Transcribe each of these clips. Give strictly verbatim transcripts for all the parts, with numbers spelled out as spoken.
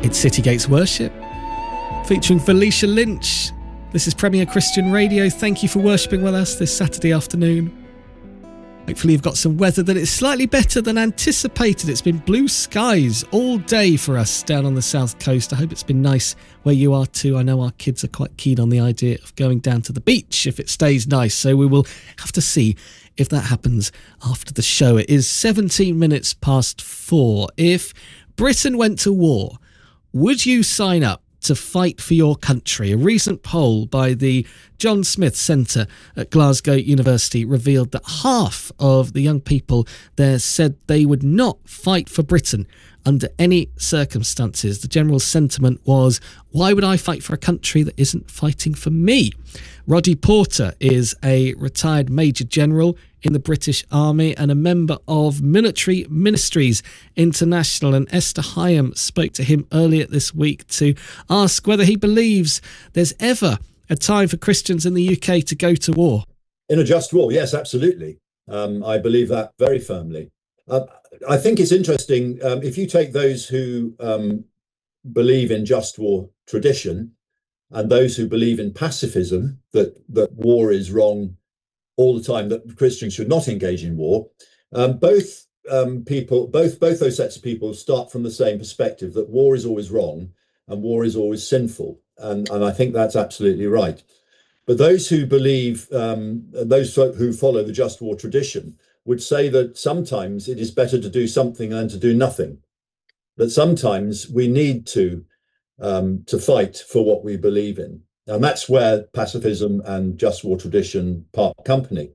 It's City Gates Worship, featuring Felicia Lynch. This is Premier Christian Radio. Thank you for worshipping with us this Saturday afternoon. Hopefully you've got some weather that is slightly better than anticipated. It's been blue skies all day for us down on the south coast. I hope it's been nice where you are too. I know our kids are quite keen on the idea of going down to the beach if it stays nice, so we will have to see if that happens after the show. It is seventeen minutes past four. If Britain went to war, would you sign up to fight for your country? A recent poll by the John Smith Centre at Glasgow University revealed that half of the young people there said they would not fight for Britain under any circumstances. The general sentiment was, why would I fight for a country that isn't fighting for me? Roddy Porter is a retired Major General in the British Army and a member of Military Ministries International, and Esther Hyam spoke to him earlier this week to ask whether he believes there's ever a time for Christians in the U K to go to war. In a just war, yes, absolutely. Um, I believe that very firmly. Uh, I think it's interesting, um, if you take those who um, believe in just war tradition and those who believe in pacifism, that, that war is wrong all the time, that Christians should not engage in war, um, both um, people, both both those sets of people start from the same perspective, that war is always wrong and war is always sinful. And, and I think that's absolutely right. But those who believe, um, those who follow the just war tradition would say that sometimes it is better to do something than to do nothing. That sometimes we need to um, to fight for what we believe in. And that's where pacifism and just war tradition part company.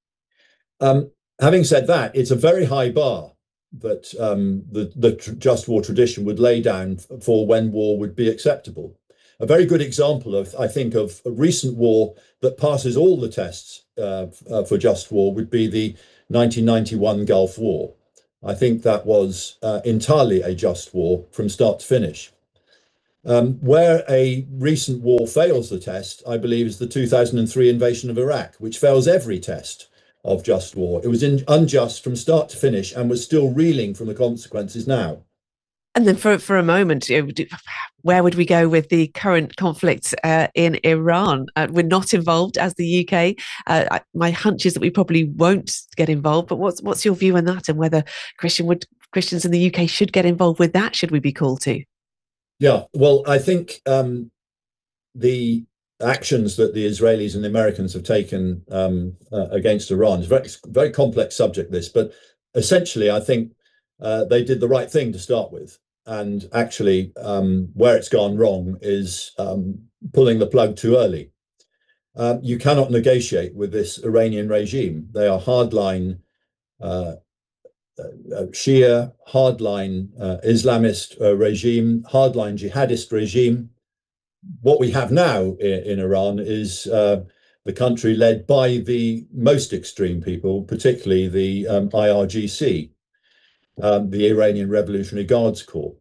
Um, having said that, it's a very high bar that um, the, the just war tradition would lay down for when war would be acceptable. A very good example of, I think, of a recent war that passes all the tests uh, uh, for just war would be the nineteen ninety-one Gulf War. I think that was uh, entirely a just war from start to finish. Um, where a recent war fails the test, I believe, is the two thousand three invasion of Iraq, which fails every test of just war. It was in, unjust from start to finish and was still reeling from the consequences now. And then for, for a moment, you know, where would we go with the current conflict uh, in Iran? Uh, we're not involved as the U K. Uh, I, my hunch is that we probably won't get involved. But what's what's your view on that, and whether Christian would Christians in the U K should get involved with that? Should we be called to? Yeah, well, I think um, the actions that the Israelis and the Americans have taken um, uh, against Iran is a very, very complex subject, this. But essentially, I think uh, they did the right thing to start with. And actually, um, where it's gone wrong is um, pulling the plug too early. Uh, you cannot negotiate with this Iranian regime. They are hardline uh, uh, Shia, hardline uh, Islamist uh, regime, hardline jihadist regime. What we have now in, in Iran is uh, the country led by the most extreme people, particularly the um, I R G C. Um, the Iranian Revolutionary Guards Corps.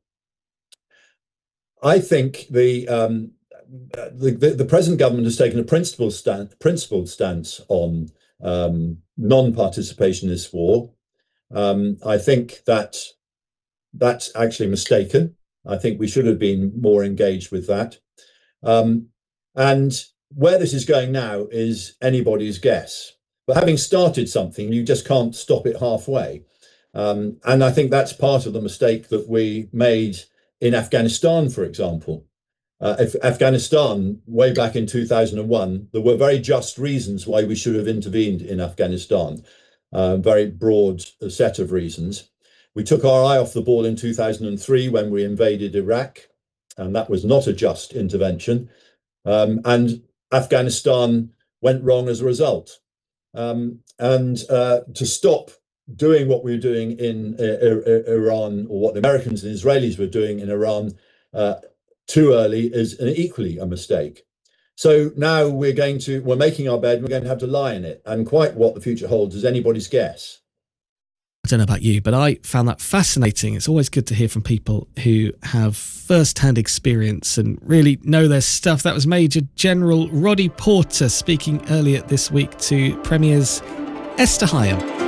I think the, um, the, the the present government has taken a principled stand, principled stance on um, non-participation in this war. Um, I think that that's actually mistaken. I think we should have been more engaged with that. Um, and where this is going now is anybody's guess. But having started something, you just can't stop it halfway. Um, and I think that's part of the mistake that we made in Afghanistan, for example. Uh, if Afghanistan, way back in two thousand one, there were very just reasons why we should have intervened in Afghanistan, a uh, very broad set of reasons. We took our eye off the ball in two thousand three when we invaded Iraq, and that was not a just intervention. Um, and Afghanistan went wrong as a result. Um, and uh, to stop doing what we were doing in uh, Iran, or what the Americans and Israelis were doing in Iran uh, too early, is an equally a mistake. So now we're going to, we're making our bed, we're going to have to lie in it. And quite what the future holds is anybody's guess. I don't know about you, but I found that fascinating. It's always good to hear from people who have first-hand experience and really know their stuff. That was Major General Roddy Porter speaking earlier this week to Premier's Esther Hyam.